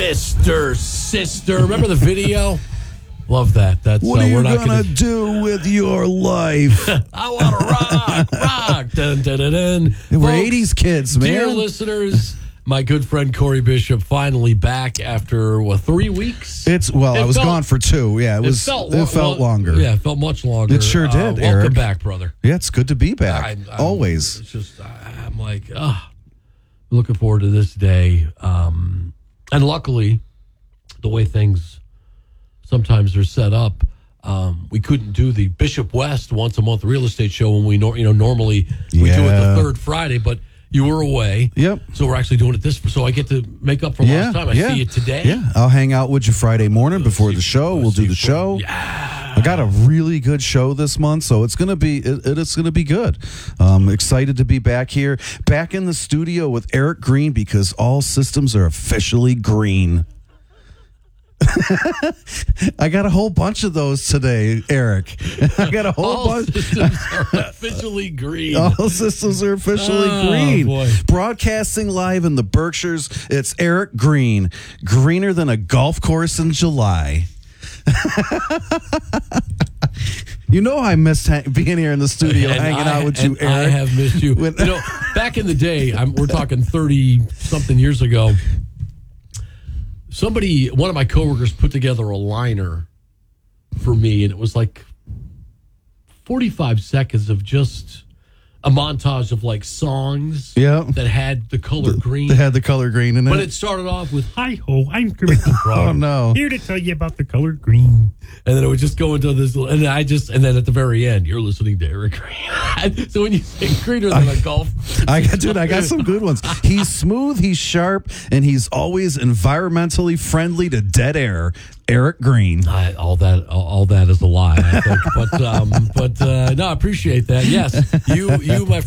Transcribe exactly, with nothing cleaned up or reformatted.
Mister Sister. Remember the video? Love that. That's What uh, are you we're not gonna, gonna do with your life? I want to rock, rock. Dun, dun, dun, dun. We're Folks, eighties kids, man. Dear listeners, my good friend Corey Bishop finally back after what three weeks. It's well, It I was felt- gone for two. Yeah, it was. It felt, felt, lo- longer. Yeah, it felt much longer. It sure did, Uh, welcome Eric. back, brother. Yeah, it's good to be back. I- I'm- Always. It's just I'm like, ah, looking forward to this day. Um, and luckily, the way things sometimes are set up, um, we couldn't do the Bishop West once a month real estate show when we nor- you know normally we do it Yeah. the third Friday, but you were away. Yep. So we're actually doing it this. So I get to make up for Yeah, last time. I yeah. see you today. Yeah, I'll hang out with you Friday morning before the show. We'll do the show. Yeah. I got a really good show this month, so it's gonna be it, it's gonna be good. Um, excited to be back here, back in the studio with Eric Green because all systems are officially green. I got a whole bunch of those today, Eric. I got a whole All bunch. systems are officially green. All systems are officially Oh, green. boy. Broadcasting live in the Berkshires, it's Eric Green, greener than a golf course in July. You know I missed ha- being here in the studio, And hanging I- out with you, and I Eric. have missed you. When- you know, back in the day, I'm, we're talking thirty something years ago. Somebody, one of my coworkers, put together a liner for me, and it was like forty-five seconds of just a montage of like songs Yeah. that had the color green. They had the color green in it. But it started off with Hi ho, I'm Kermit the Frog. Oh, no. Here to tell you about the color green. and then it would just go into this, and I just, and then at the very end, you're listening to Eric Green. So when you say greener than a golf, I got, dude, I got some good ones. He's smooth, he's sharp, and he's always environmentally friendly to dead air. Eric Green. I, all that, all, all that is a lie, I think. But, um, but uh, no, I appreciate that. Yes, you, you, my